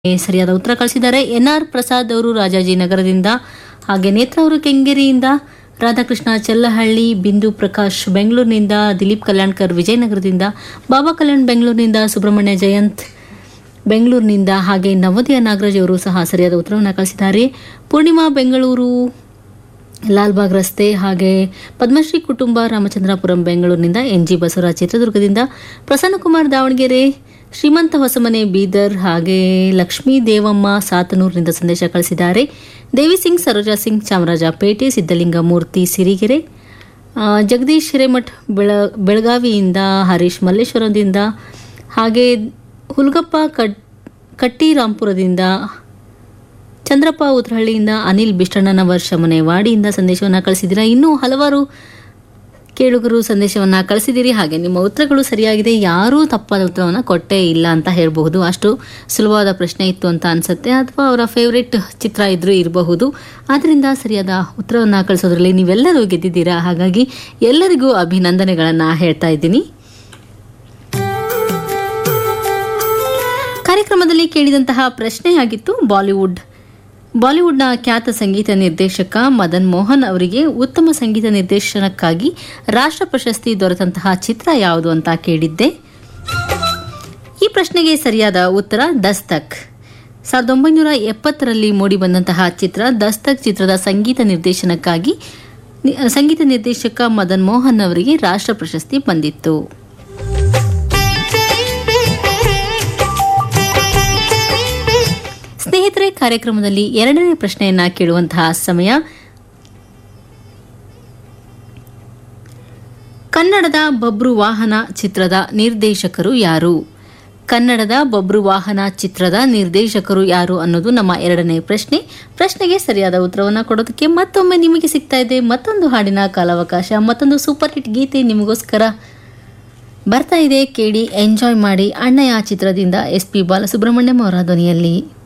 ಸರಿಯಾದ ಉತ್ತರ ಕಳಿಸಿದ್ದಾರೆ. ಎನ್ಆರ್ ಪ್ರಸಾದ್ ಅವರು ರಾಜಾಜಿನಗರದಿಂದ, ಹಾಗೆ ನೇತ್ರ ಅವರು ಕೆಂಗೇರಿಯಿಂದ, ರಾಧಾಕೃಷ್ಣ ಚೆಲ್ಲಹಳ್ಳಿ, ಬಿಂದು ಪ್ರಕಾಶ್ ಬೆಂಗಳೂರಿನಿಂದ, ದಿಲೀಪ್ ಕಲ್ಯಾಣ್ಕರ್ ವಿಜಯನಗರದಿಂದ, ಬಾಬಾ ಕಲ್ಯಾಣ್ ಬೆಂಗಳೂರಿನಿಂದ, ಸುಬ್ರಹ್ಮಣ್ಯ ಜಯಂತ್ ಬೆಂಗಳೂರಿನಿಂದ, ಹಾಗೆ ನವೋದಯ ನಾಗರಾಜ್ ಅವರು ಸಹ ಸರಿಯಾದ ಉತ್ತರವನ್ನು ಕಳಿಸಿದ್ದಾರೆ. ಪೂರ್ಣಿಮಾ ಬೆಂಗಳೂರು ಲಾಲ್ಬಾಗ್ ರಸ್ತೆ, ಹಾಗೆ ಪದ್ಮಶ್ರೀ ಕುಟುಂಬ ರಾಮಚಂದ್ರಾಪುರಂ ಬೆಂಗಳೂರಿನಿಂದ, ಎನ್ಜಿ ಬಸವರಾಜ್ ಚಿತ್ರದುರ್ಗದಿಂದ, ಪ್ರಸನ್ನಕುಮಾರ್ ದಾವಣಗೆರೆ, ಶ್ರೀಮಂತ ಹೊಸಮನೆ ಬೀದರ್, ಹಾಗೆ ಲಕ್ಷ್ಮೀ ದೇವಮ್ಮ ಸಾತನೂರಿನಿಂದ ಸಂದೇಶ ಕಳಿಸಿದ್ದಾರೆ. ದೇವಿ ಸಿಂಗ್, ಸರೋಜಾ ಸಿಂಗ್ ಚಾಮರಾಜಪೇಟೆ, ಸಿದ್ದಲಿಂಗ ಮೂರ್ತಿ ಸಿರಿಗೆರೆ, ಜಗದೀಶ್ ಹಿರೇಮಠ್ ಬೆಳಗಾವಿಯಿಂದ, ಹರೀಶ್ ಮಲ್ಲೇಶ್ವರದಿಂದ, ಹಾಗೆ ಹುಲ್ಗಪ್ಪ ಕಟ್ಟಿರಾಂಪುರದಿಂದ, ಚಂದ್ರಪ್ಪ ಉತ್ರಹಳ್ಳಿಯಿಂದ, ಅನಿಲ್ ಬಿಷ್ಟಣ್ಣನವರ್ ಶಮನೆವಾಡಿಯಿಂದ ಸಂದೇಶವನ್ನು ಕಳಿಸಿದ್ದೀರಾ. ಇನ್ನೂ ಹಲವಾರು ಕೇಳುಗರು ಸಂದೇಶವನ್ನು ಕಳಿಸಿದ್ದೀರಿ. ಹಾಗೆ ನಿಮ್ಮ ಉತ್ತರಗಳು ಸರಿಯಾಗಿದೆ, ಯಾರೂ ತಪ್ಪಾದ ಉತ್ತರವನ್ನು ಕೊಟ್ಟೇ ಇಲ್ಲ ಅಂತ ಹೇಳಬಹುದು. ಅಷ್ಟು ಸುಲಭವಾದ ಪ್ರಶ್ನೆ ಇತ್ತು ಅಂತ ಅನಿಸುತ್ತೆ, ಅಥವಾ ಅವರ ಫೇವ್ರೆಟ್ ಚಿತ್ರ ಇದ್ರೂ ಇರಬಹುದು. ಆದ್ದರಿಂದ ಸರಿಯಾದ ಉತ್ತರವನ್ನು ಕಳಿಸೋದ್ರಲ್ಲಿ ನೀವೆಲ್ಲರೂ ಗೆದ್ದಿದ್ದೀರಾ. ಹಾಗಾಗಿ ಎಲ್ಲರಿಗೂ ಅಭಿನಂದನೆಗಳನ್ನು ಹೇಳ್ತಾ ಇದ್ದೀನಿ. ಕಾರ್ಯಕ್ರಮದಲ್ಲಿ ಕೇಳಿದಂತಹ ಪ್ರಶ್ನೆಯಾಗಿತ್ತು, ಬಾಲಿವುಡ್ನ ಖ್ಯಾತ ಸಂಗೀತ ನಿರ್ದೇಶಕ ಮದನ್ ಮೋಹನ್ ಅವರಿಗೆ ಉತ್ತಮ ಸಂಗೀತ ನಿರ್ದೇಶನಕ್ಕಾಗಿ ರಾಷ್ಟ್ರ ಪ್ರಶಸ್ತಿ ದೊರೆತಂತಹ ಚಿತ್ರ ಯಾವುದು ಅಂತ ಕೇಳಿದ್ದೆ. ಈ ಪ್ರಶ್ನೆಗೆ ಸರಿಯಾದ ಉತ್ತರ ದಸ್ತಕ್. 1970ರಲ್ಲಿ ಮೂಡಿಬಂದಂತಹ ಚಿತ್ರ ದಸ್ತಕ್ ಚಿತ್ರದ ಸಂಗೀತ ನಿರ್ದೇಶನಕ್ಕಾಗಿ ಸಂಗೀತ ನಿರ್ದೇಶಕ ಮದನ್ ಮೋಹನ್ ಅವರಿಗೆ ರಾಷ್ಟ್ರ ಪ್ರಶಸ್ತಿ ಬಂದಿತ್ತು. ಸ್ನೇಹಿತರೆ, ಕಾರ್ಯಕ್ರಮದಲ್ಲಿ ಎರಡನೇ ಪ್ರಶ್ನೆಯನ್ನ ಕೇಳುವಂತಹ ಸಮಯ. ಕನ್ನಡದ ಬಬ್ರುವಾಹನ ಚಿತ್ರದ ನಿರ್ದೇಶಕರು ಯಾರು? ಕನ್ನಡದ ಬಬ್ರುವಾಹನ ಚಿತ್ರದ ನಿರ್ದೇಶಕರು ಯಾರು ಅನ್ನೋದು ನಮ್ಮ ಎರಡನೇ ಪ್ರಶ್ನೆ. ಪ್ರಶ್ನೆಗೆ ಸರಿಯಾದ ಉತ್ತರವನ್ನು ಕೊಡೋದಕ್ಕೆ ಮತ್ತೊಮ್ಮೆ ನಿಮಗೆ ಸಿಗ್ತಾ ಇದೆ ಮತ್ತೊಂದು ಹಾಡಿನ ಕಾಲಾವಕಾಶ. ಮತ್ತೊಂದು ಸೂಪರ್ ಹಿಟ್ ಗೀತೆ ನಿಮಗೋಸ್ಕರ ಬರ್ತಾ ಇದೆ, ಕೇಳಿ ಎಂಜಾಯ್ ಮಾಡಿ. ಅಣ್ಣಯ್ಯ ಚಿತ್ರದಿಂದ SP ಬಾಲಸುಬ್ರಹ್ಮಣ್ಯಂ ಅವರ ಧ್ವನಿಯಲ್ಲಿ.